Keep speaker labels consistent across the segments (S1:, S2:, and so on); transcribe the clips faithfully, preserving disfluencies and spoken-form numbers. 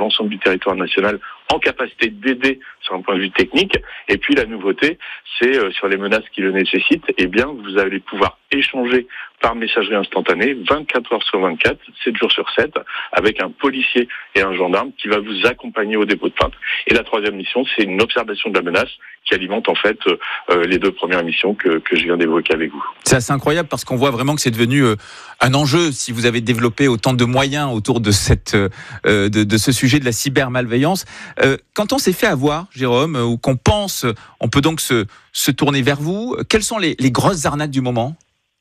S1: l'ensemble du territoire national en capacité d'aider sur un point de vue technique. Et puis la nouveauté, c'est euh, sur les menaces qui le nécessitent, eh bien vous allez pouvoir échanger par messagerie instantanée, vingt-quatre heures sur vingt-quatre, sept jours sur sept, avec un policier et un gendarme qui va vous accompagner au dépôt de plainte. Et la troisième mission, c'est une observation de la menace qui alimente en fait euh, les deux premières missions que, que je viens d'évoquer avec vous.
S2: C'est assez incroyable parce qu'on voit vraiment que c'est devenu euh, un enjeu si vous avez développé autant de moyens autour de, cette, euh, de, de ce sujet de la cybermalveillance. Euh, quand on s'est fait avoir, Jérôme, ou qu'on pense, on peut donc se, se tourner vers vous, quelles sont les, les grosses arnaques du moment ?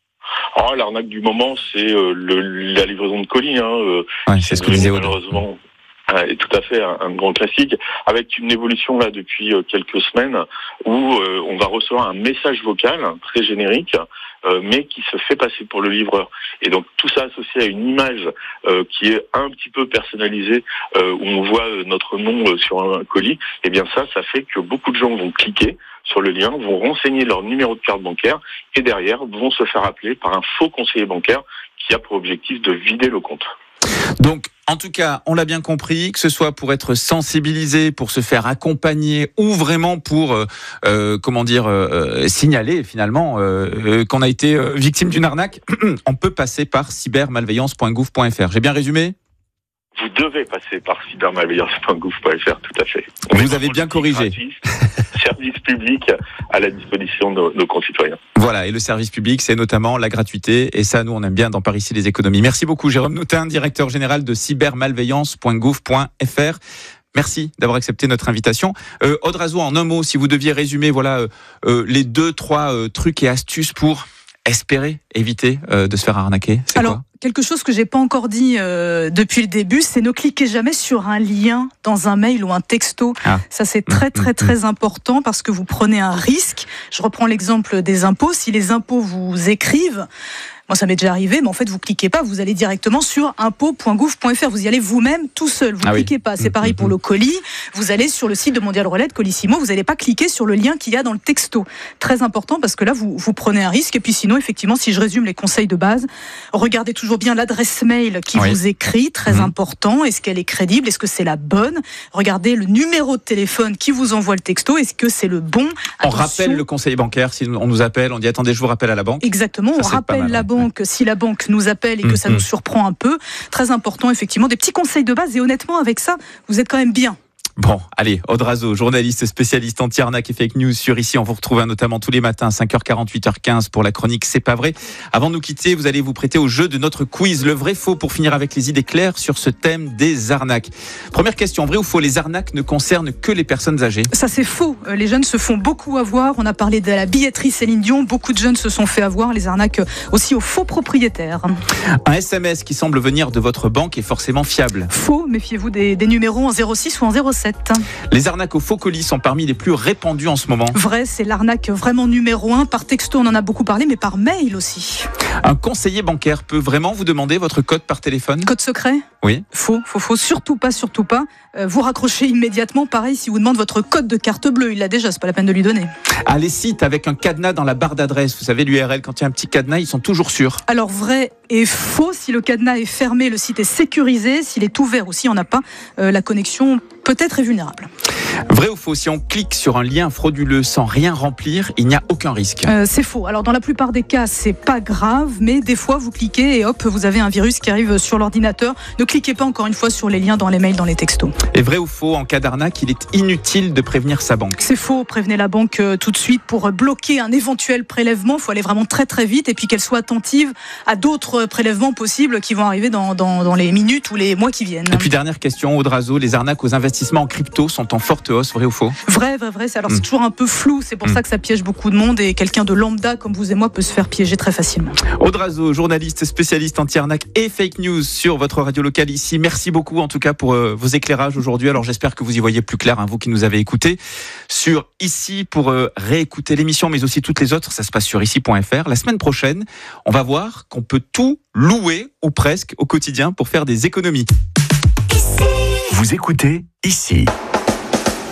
S1: Oh, l'arnaque du moment, c'est euh, le, la livraison de colis. Hein, euh,
S2: ouais, c'est, c'est ce que disait
S1: malheureusement. Euh, tout à fait un, un grand classique, avec une évolution là depuis euh, quelques semaines où euh, on va recevoir un message vocal très générique, euh, mais qui se fait passer pour le livreur. Et donc tout ça associé à une image euh, qui est un petit peu personnalisée, euh, où on voit euh, notre nom euh, sur un colis. Et bien ça, ça fait que beaucoup de gens vont cliquer sur le lien, vont renseigner leur numéro de carte bancaire et derrière vont se faire appeler par un faux conseiller bancaire qui a pour objectif de vider le compte.
S2: Donc, en tout cas, on l'a bien compris, que ce soit pour être sensibilisé, pour se faire accompagner, ou vraiment pour, euh, euh, comment dire, euh, signaler finalement euh, euh, qu'on a été euh, victime d'une arnaque, on peut passer par cybermalveillance point gouv point f r. J'ai bien résumé ?
S1: Vous devez passer par cybermalveillance point gouv point f r, tout à fait.
S2: On Vous avez bien corrigé.
S1: Gratuit, service public à la disposition de nos, nos concitoyens.
S2: Voilà, et le service public, c'est notamment la gratuité, et ça, nous, on aime bien dans Par ici les économies. Merci beaucoup, Jérôme Noutin, directeur général de cybermalveillance point gouv point f r. Merci d'avoir accepté notre invitation. Euh, Aude Razo, en un mot, si vous deviez résumer, voilà, euh, euh, les deux, trois euh, trucs et astuces pour espérer éviter euh, de se faire arnaquer, c'est
S3: Alors,
S2: quoi ?
S3: Quelque chose que j'ai pas encore dit euh, depuis le début, c'est ne cliquez jamais sur un lien dans un mail ou un texto. Ah. Ça, c'est très, très, très important parce que vous prenez un risque. Je reprends l'exemple des impôts. Si les impôts vous écrivent, moi, ça m'est déjà arrivé, mais en fait, vous cliquez pas, vous allez directement sur impôts point gouv point f r. Vous y allez vous-même tout seul. Vous ah cliquez oui. pas. C'est pareil pour le colis. Vous allez sur le site de Mondial Relais, de Colissimo. Vous n'allez pas cliquer sur le lien qu'il y a dans le texto. Très important parce que là, vous, vous prenez un risque. Et puis sinon, effectivement, si je résume les conseils de base, regardez toujours bien l'adresse mail qui oui. vous écrit. Très mmh. important. Est-ce qu'elle est crédible? Est-ce que c'est la bonne? Regardez le numéro de téléphone qui vous envoie le texto. Est-ce que c'est le bon?
S2: On Attention. rappelle le conseiller bancaire. Si on nous appelle, on dit attendez, je vous rappelle à la banque.
S3: Exactement. Ça, on rappelle la banque. Donc, si la banque nous appelle et que mmh, ça nous surprend un peu, très important, effectivement, des petits conseils de base. Et honnêtement, avec ça, vous êtes quand même bien.
S2: Bon, allez, Aude Razo, journaliste spécialiste anti-arnaque et fake news sur Ici. On vous retrouve notamment tous les matins à cinq heures quarante, huit heures quinze pour la chronique C'est pas vrai. Avant de nous quitter, vous allez vous prêter au jeu de notre quiz, le vrai faux, pour finir avec les idées claires sur ce thème des arnaques. Première question, vrai ou faux, les arnaques ne concernent que les personnes âgées?
S3: Ça, c'est faux. Les jeunes se font beaucoup avoir. On a parlé de la billetterie Céline Dion. Beaucoup de jeunes se sont fait avoir. Les arnaques aussi aux faux propriétaires.
S2: Un S M S qui semble venir de votre banque est forcément fiable?
S3: Faux. Méfiez-vous des, des numéros en zéro six ou en zéro sept.
S2: Les arnaques aux faux colis sont parmi les plus répandues en ce moment.
S3: Vrai, c'est l'arnaque vraiment numéro un. Par texto, on en a beaucoup parlé, mais par mail aussi.
S2: Un conseiller bancaire peut vraiment vous demander votre code par téléphone?
S3: Code secret?
S2: Oui.
S3: Faux, faux, faux. Surtout pas, surtout pas. Euh, vous raccrochez immédiatement. Pareil, si vous demande votre code de carte bleue, il l'a déjà, c'est pas la peine de lui donner.
S2: Ah, les sites avec un cadenas dans la barre d'adresse, vous savez, l'U R L, quand il y a un petit cadenas, ils sont toujours sûrs.
S3: Alors, vrai et faux. Si le cadenas est fermé, le site est sécurisé. S'il est ouvert ou s'il n'y en a pas, euh, la connexion peut-être est vulnérable.
S2: Vrai ou faux, si on clique sur un lien frauduleux sans rien remplir, il n'y a aucun risque?
S3: euh, C'est faux. Alors dans la plupart des cas, c'est pas grave, mais des fois vous cliquez et hop, vous avez un virus qui arrive sur l'ordinateur. Ne cliquez pas encore une fois sur les liens dans les mails, dans les textos.
S2: Et vrai ou faux, en cas d'arnaque, il est inutile de prévenir sa banque?
S3: C'est faux. Prévenez la banque euh, tout de suite pour bloquer un éventuel prélèvement. Il faut aller vraiment très très vite et puis qu'elle soit attentive à d'autres prélèvements possibles qui vont arriver dans, dans, dans les minutes ou les mois qui viennent.
S2: Et puis dernière question, Aude Razo, les arnaques aux investissements en crypto sont en forte hausse, vrai ou faux?
S3: Vrai, vrai, vrai. Alors, mmh. c'est toujours un peu flou. C'est pour mmh. ça que ça piège beaucoup de monde et quelqu'un de lambda comme vous et moi peut se faire piéger très facilement.
S2: Aude Razo, journaliste spécialiste anti-arnaque et fake news sur votre radio locale ici. Merci beaucoup en tout cas pour euh, vos éclairages aujourd'hui. Alors, j'espère que vous y voyez plus clair, hein, vous qui nous avez écoutés sur Ici pour euh, réécouter l'émission, mais aussi toutes les autres. Ça se passe sur ici point f r. La semaine prochaine, on va voir qu'on peut tout louer ou presque au quotidien pour faire des économies.
S4: Vous écoutez Ici.